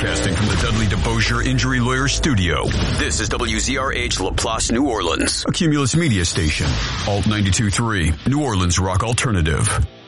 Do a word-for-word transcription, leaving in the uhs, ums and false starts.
Broadcasting from the Dudley DeBosier Injury Lawyer Studio. This is W Z R H LaPlace, New Orleans. A Cumulus Media Station. Alt ninety-two point three. New Orleans Rock Alternative.